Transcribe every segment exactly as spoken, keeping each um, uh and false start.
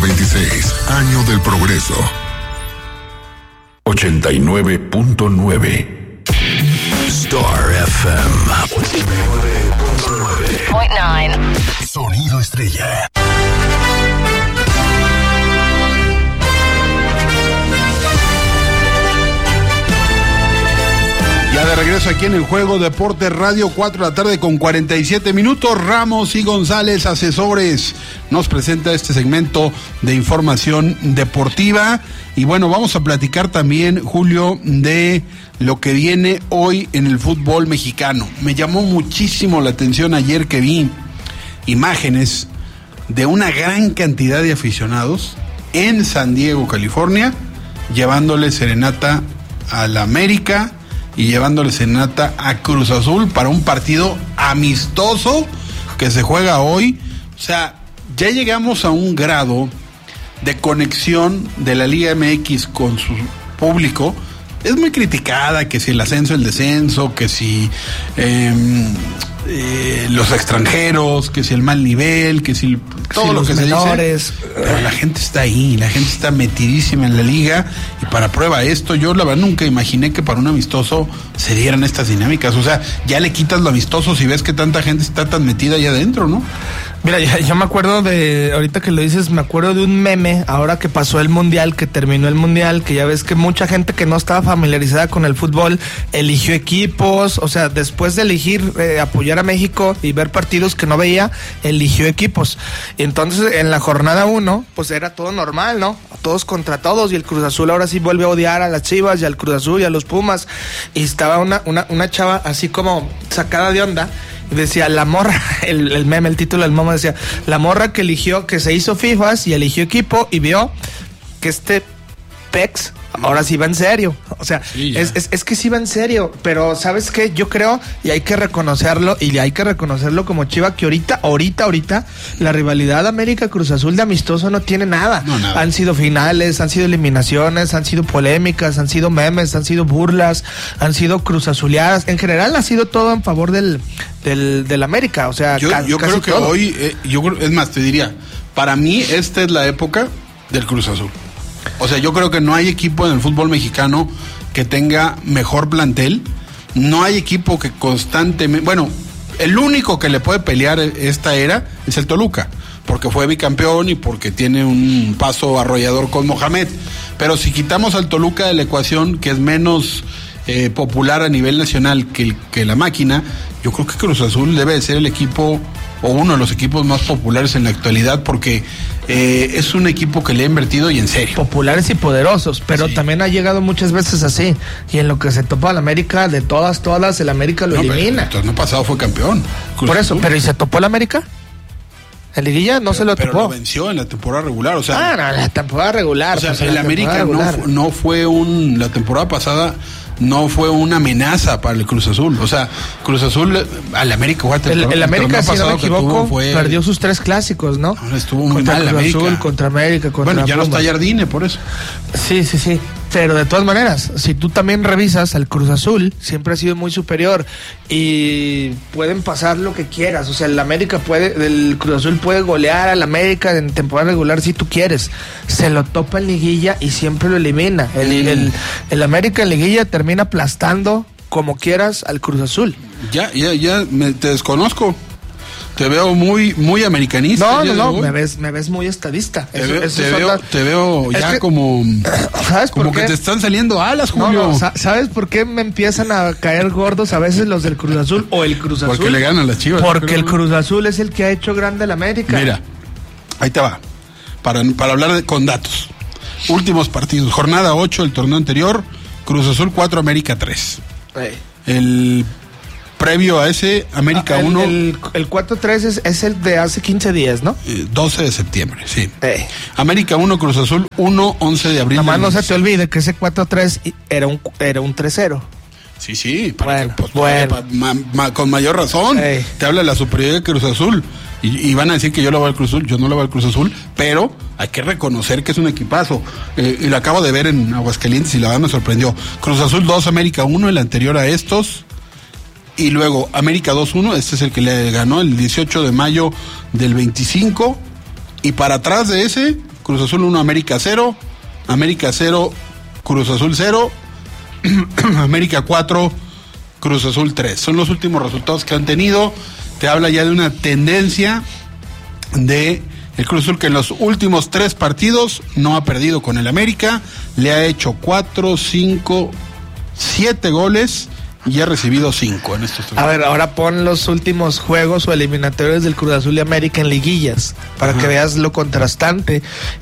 veintiséis, año del progreso. ochenta y nueve punto nueve Star F M. ochenta y nueve punto nueve. Sonido estrella. Ya de regreso aquí en el Juego Deporte Radio, cuatro de la tarde con cuarenta y siete minutos. Ramos y González, asesores, nos presenta este segmento de información deportiva. Y bueno, vamos a platicar también, Julio, de lo que viene hoy en el fútbol mexicano. Me llamó muchísimo la atención ayer que vi imágenes de una gran cantidad de aficionados en San Diego, California, llevándole serenata a la América y llevándole serenata a Cruz Azul para un partido amistoso que se juega hoy. O sea, ya llegamos a un grado de conexión de la Liga M X con su público. Es muy criticada, que si el ascenso, el descenso, que si eh, eh, los extranjeros, que si el mal nivel, que si todo sí, lo que menores. se dice. Pero la gente está ahí, la gente está metidísima en la liga, y para prueba esto, yo la verdad nunca imaginé que para un amistoso se dieran estas dinámicas. O sea, ya le quitas lo amistoso si ves que tanta gente está tan metida ahí adentro, ¿no? Mira, yo, yo me acuerdo de, ahorita que lo dices, me acuerdo de un meme, ahora que pasó el Mundial, que terminó el Mundial, que ya ves que mucha gente que no estaba familiarizada con el fútbol eligió equipos, o sea, después de elegir eh, apoyar a México y ver partidos que no veía, eligió equipos. Y entonces en la jornada uno, pues era todo normal, ¿no? Todos contra todos, y el Cruz Azul ahora sí vuelve a odiar a las Chivas y al Cruz Azul y a los Pumas. Y estaba una, una, una chava así como sacada de onda, y decía, la morra, el, el meme, el título del meme decía, la morra que eligió, que se hizo fifas y eligió equipo y vio que este Pex ahora sí va en serio. O sea, sí, es, es, es que sí va en serio, pero ¿sabes qué? Yo creo, y hay que reconocerlo, y hay que reconocerlo como Chiva, que ahorita, ahorita, ahorita, la rivalidad América-Cruz Azul de amistoso no tiene nada. No, nada. Han sido finales, han sido eliminaciones, han sido polémicas, han sido memes, han sido burlas, han sido Cruz Azuleadas. En general ha sido todo en favor del, del, del América, o sea, yo, ca- yo casi creo que todo. hoy, eh, yo creo, es más, te diría, para mí esta es la época del Cruz Azul. O sea, yo creo que no hay equipo en el fútbol mexicano que tenga mejor plantel. No hay equipo que constantemente... Bueno, el único que le puede pelear esta era es el Toluca, porque fue bicampeón y porque tiene un paso arrollador con Mohamed. Pero si quitamos al Toluca de la ecuación, que es menos eh, popular a nivel nacional que, el, que la máquina, yo creo que Cruz Azul debe de ser el equipo, o uno de los equipos más populares en la actualidad, porque eh, es un equipo que le ha invertido y en serio. Populares y poderosos, pero sí, también ha llegado muchas veces así, y en lo que se topa al América, de todas, todas, el América lo no, elimina. El torneo pasado fue campeón. Cruz Por eso, Azul. Pero ¿y se topó el América? En liguilla no pero, se lo pero topó. Pero lo venció en la temporada regular, o sea... Ah, no, la temporada regular. O sea, pues, el América regular. no, no fue un... La temporada pasada no fue una amenaza para el Cruz Azul. O sea, Cruz Azul al América... Fue el, el América, si no me equivoco, fue... perdió sus tres clásicos, ¿no? no estuvo muy contra mal Cruz América. Azul, contra América, contra Bueno, ya Pumas. no está Jardine, por eso. Sí, sí, sí. Pero de todas maneras, si tú también revisas al Cruz Azul, siempre ha sido muy superior y pueden pasar lo que quieras. O sea, el América puede, el Cruz Azul puede golear al América en temporada regular si tú quieres. Se lo topa en liguilla y siempre lo elimina. El, mm. el, el América en liguilla termina aplastando como quieras al Cruz Azul. Ya, ya, ya, me, te desconozco. Te veo muy muy americanista. No, no, no, me ves, me ves muy estadista. Te eso, veo, eso te, veo la... te veo ya que, como, ¿sabes como por qué? que te están saliendo alas, Julio. No, no, ¿sabes por qué me empiezan a caer gordos a veces los del Cruz Azul o el Cruz Azul? Porque le ganan las Chivas. Porque el Cruz Azul es el que ha hecho grande al América. Mira, ahí te va. Para, para hablar de, con datos. Últimos partidos. Jornada ocho del torneo anterior. Cruz Azul cuatro, América tres. Hey. El previo a ese, América uno. Ah, el, el, el cuatro tres es, es el de hace quince días, ¿no? Eh, doce de septiembre, sí. Hey. América uno, Cruz Azul uno, once de abril. Nada más no se te olvide que ese cuatro tres era un, era un tres cero. Sí, sí, para bueno, que, pues, bueno. para, ma, ma, con mayor razón. Hey. Te habla de la superioridad de Cruz Azul. Y, y van a decir que yo le voy al Cruz Azul, yo no le voy al Cruz Azul, pero hay que reconocer que es un equipazo. Eh, y lo acabo de ver en Aguascalientes y la verdad me sorprendió. Cruz Azul dos, América uno, el anterior a estos. Y luego América dos uno, este es el que le ganó el dieciocho de mayo del veinticinco. Y para atrás de ese, Cruz Azul uno, América cero, América cero, Cruz Azul cero, América cuatro, Cruz Azul tres. Son los últimos resultados que han tenido. Te habla ya de una tendencia de el Cruz Azul que en los últimos tres partidos no ha perdido con el América, le ha hecho cuatro, cinco, siete goles y ha recibido cinco en estos tres. A ver, ahora pon los últimos juegos o eliminatorios del Cruz Azul y América en liguillas, para Ajá. que veas lo contrastante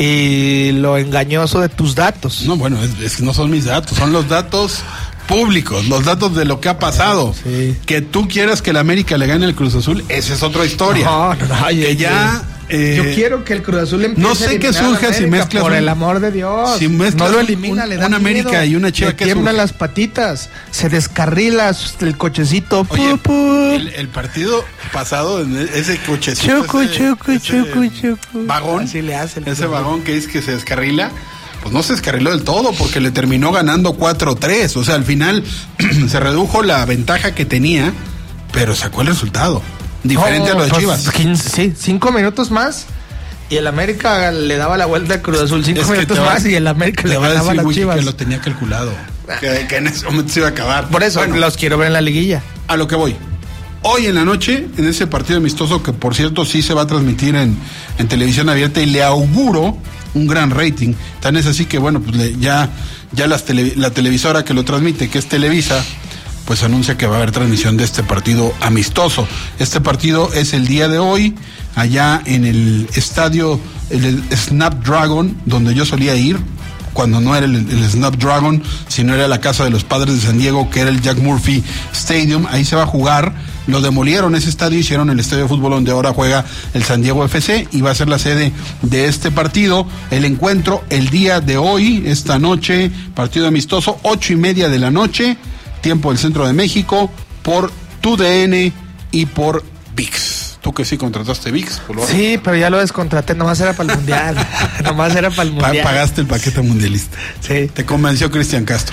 y lo engañoso de tus datos. No, bueno, es, es que no son mis datos, son los datos públicos, los datos de lo que ha pasado. Sí. Que tú quieras que el América le gane al Cruz Azul, esa es otra historia. No, no, no, que ya... Eh, yo quiero que el Cruz Azul empiece no sé qué surja si mezclas por un, el amor de Dios si no lo elimina, un, le da una América y una Chiva, le tiemblan las patitas, se descarrila el cochecito. Oye, pu, pu. El, el partido pasado ese cochecito chucu, ese, chucu, ese chucu, chucu. vagón así le hace ese club. Vagón que es que se descarrila, pues no se descarriló del todo porque le terminó ganando cuatro tres, o sea, al final se redujo la ventaja que tenía, pero sacó el resultado diferente oh, a lo de pues, Chivas. quince, sí, cinco minutos más y el América le daba la vuelta a Cruz Azul, cinco minutos va, más y el América le ganaba a las Chivas. Que lo tenía calculado, que, que en ese momento se iba a acabar. Por eso bueno, los quiero ver en la liguilla. A lo que voy. Hoy en la noche, en ese partido amistoso que por cierto sí se va a transmitir en, en televisión abierta y le auguro un gran rating. Tan es así que bueno, pues le, ya, ya las tele, la televisora que lo transmite, que es Televisa, pues anuncia que va a haber transmisión de este partido amistoso. Este partido es el día de hoy, allá en el estadio, el, el Snapdragon, donde yo solía ir, cuando no era el, el Snapdragon, sino era la casa de los Padres de San Diego, que era el Jack Murphy Stadium. Ahí se va a jugar, lo demolieron ese estadio, hicieron el estadio de fútbol donde ahora juega el San Diego F C, y va a ser la sede de este partido. El encuentro el día de hoy, esta noche, partido amistoso, ocho y media de la noche, tiempo del centro de México, por Tu D N y por V I X. Tú que sí contrataste V I X. Por sí, pero ya lo descontraté, nomás era para el mundial. nomás era para el mundial. Pagaste el paquete mundialista. Sí. Te convenció Cristian Castro.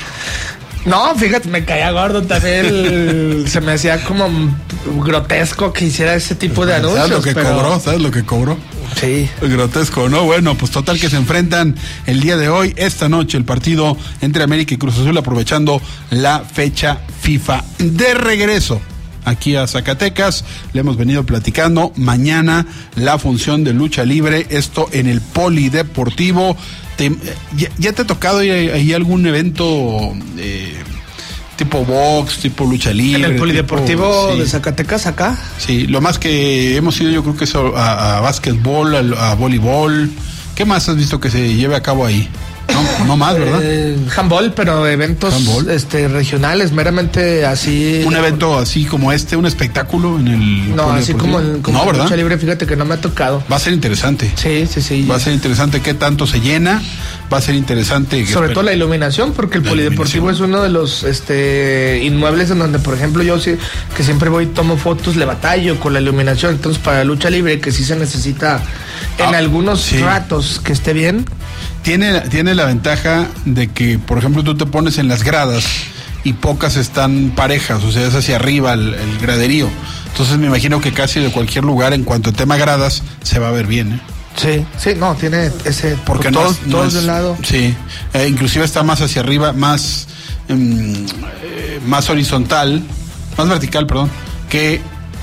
No, fíjate, me caía gordo también. El, se me hacía como grotesco que hiciera ese tipo de anuncios. ¿Sabes lo que pero... cobró? ¿Sabes lo que cobró? Sí. Grotesco, ¿no? Bueno, pues total que se enfrentan el día de hoy, esta noche, el partido entre América y Cruz Azul, aprovechando la fecha FIFA. De regreso aquí a Zacatecas, le hemos venido platicando, mañana la función de lucha libre, esto en el Polideportivo. Te, ya, ¿Ya te ha tocado ir ahí algún evento eh, tipo box, tipo lucha libre? ¿En el Polideportivo tipo, sí. de Zacatecas acá? Sí, lo más que hemos ido yo creo que es a, a básquetbol, a, a voleibol. ¿Qué más has visto que se lleve a cabo ahí? No, no más, ¿verdad? Eh, handball, pero eventos handball. este regionales, meramente así. Un evento así como este, un espectáculo en el... No, así como, el, como no, ¿verdad? Lucha libre, fíjate que no me ha tocado. Va a ser interesante. Sí, sí, sí. Va a ser interesante qué tanto se llena, va a ser interesante. Sobre todo la iluminación, porque el la Polideportivo es uno de los este inmuebles en donde, por ejemplo, yo sí, que siempre voy y tomo fotos, le batallo con la iluminación. Entonces, para la lucha libre, que sí se necesita en ah, algunos sí. ratos que esté bien. Tiene, tiene la ventaja de que, por ejemplo, tú te pones en las gradas y pocas están parejas, o sea, es hacia arriba el, el graderío. Entonces me imagino que casi de cualquier lugar, en cuanto a tema gradas, se va a ver bien, ¿eh? Sí, sí, no, tiene ese... Porque no todos, es, no todos es, de lado. Sí, eh, inclusive está más hacia arriba, más, eh, más horizontal, más vertical, perdón, que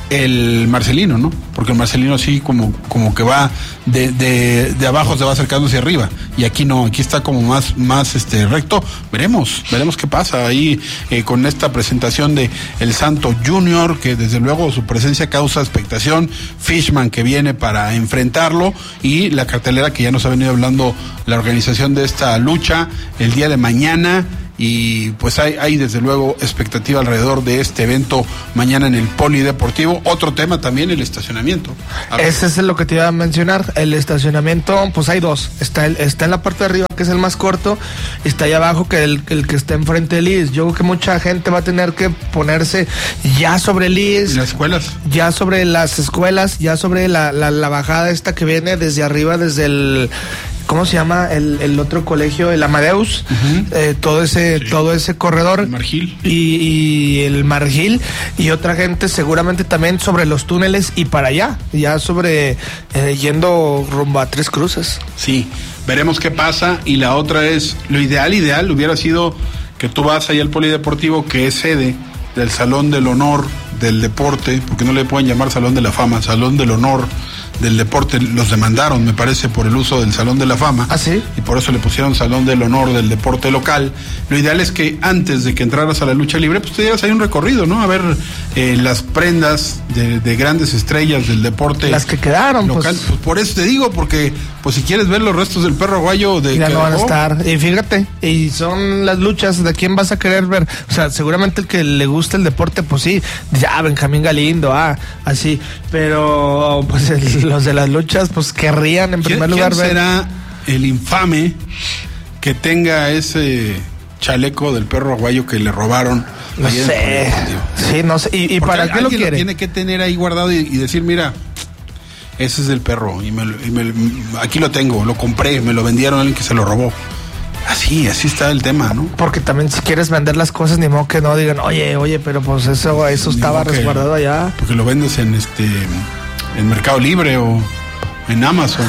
el Marcelino, ¿no? Porque el Marcelino sí como, como que va de, de, de abajo se va acercando hacia arriba, y aquí no, aquí está como más, más este recto. Veremos, veremos qué pasa ahí eh, con esta presentación de El Santo Junior, que desde luego su presencia causa expectación, Fishman que viene para enfrentarlo, y la cartelera que ya nos ha venido hablando la organización de esta lucha el día de mañana. Y pues hay, hay desde luego expectativa alrededor de este evento mañana en el Polideportivo. Otro tema también, el estacionamiento. Ese es lo que te iba a mencionar. El estacionamiento, pues hay dos. Está el, está en la parte de arriba, que es el más corto, y está ahí abajo, que el, el que está enfrente del I S. Yo creo que mucha gente va a tener que ponerse ya sobre el I S. ¿Y las escuelas? Ya sobre las escuelas, ya sobre la, la, la bajada esta que viene desde arriba, desde el... ¿cómo se llama? El, el otro colegio, el Amadeus, uh-huh. eh, todo ese, sí. todo ese corredor. El Margil. Y, y el Margil, y otra gente seguramente también sobre los túneles y para allá, ya sobre eh, yendo rumbo a Tres Cruces. Sí, veremos qué pasa. Y la otra es, lo ideal, ideal hubiera sido que tú vas ahí al Polideportivo, que es sede del Salón del Honor del Deporte, porque no le pueden llamar Salón de la Fama, Salón del Honor del Deporte. Los demandaron, me parece, por el uso del Salón de la Fama. ¿Ah, sí? Y por eso le pusieron Salón del Honor del Deporte local. Lo ideal es que antes de que entraras a la lucha libre, pues te dieras ahí un recorrido, ¿no? A ver eh, las prendas de, de grandes estrellas del deporte. Las que quedaron, local. Pues. Pues por eso te digo, porque pues si quieres ver los restos del perro aguayo de ya que no van a dejó, estar. Y fíjate, y son las luchas de quién vas a querer ver. O sea, seguramente el que le gusta el deporte, pues sí, ya ah, Benjamín Galindo, ah, así. Pero pues el, los de las luchas, pues querrían en primer lugar ¿quién ver. será el infame que tenga ese chaleco del perro aguayo que le robaron? No sé. Sí, no sé. ¿Y, y para qué lo quiere? Lo tiene que tener ahí guardado y, y decir, mira, ese es del perro y, me, y me, aquí lo tengo, lo compré, me lo vendieron a alguien que se lo robó. Así, así está el tema, ¿no? Porque también si quieres vender las cosas, ni modo que no digan, oye, oye, pero pues eso, eso estaba resguardado allá. Porque lo vendes en este, en Mercado Libre o en Amazon.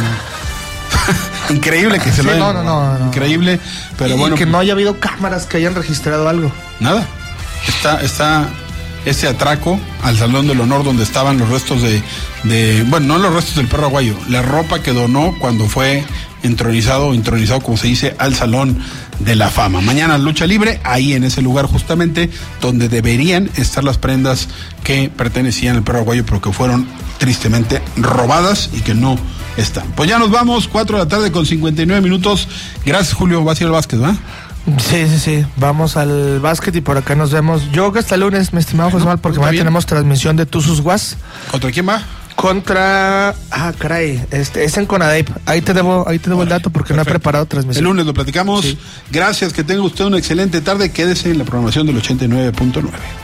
Increíble que se sí, lo no, hayan, no, no, no. Increíble, pero y bueno. que no haya habido cámaras que hayan registrado algo. Nada. Está, está ese atraco al Salón del Honor donde estaban los restos de, de, bueno, no los restos del perro aguayo, la ropa que donó cuando fue entronizado, intronizado, como se dice, al Salón de la Fama. Mañana lucha libre, ahí en ese lugar justamente donde deberían estar las prendas que pertenecían al perro aguayo, pero que fueron tristemente robadas y que no están. Pues ya nos vamos, cuatro de la tarde con cincuenta y nueve minutos. Gracias, Julio. Vas a ir al básquet, ¿verdad? Sí, sí, sí. Vamos al básquet y por acá nos vemos. Yo creo que hasta el lunes, mi estimado José Manuel, porque mañana tenemos transmisión de Tuzos Guas. ¿Contra quién va? Contra, ah, caray, este es en Conadep. Ahí te debo, ahí te debo vale, el dato porque perfecto. No he preparado transmisión. El lunes lo platicamos. Sí. Gracias, que tenga usted una excelente tarde. Quédese en la programación del ochenta y nueve punto nueve.